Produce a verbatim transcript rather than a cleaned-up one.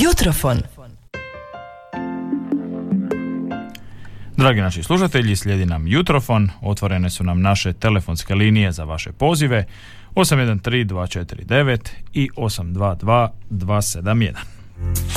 Jutrofon. Dragi naši slušatelji, slijedi nam Jutrofon. Otvorene su nam naše telefonske linije za vaše pozive osam jedan tri dva četiri devet i osam dva dva dva sedam jedan.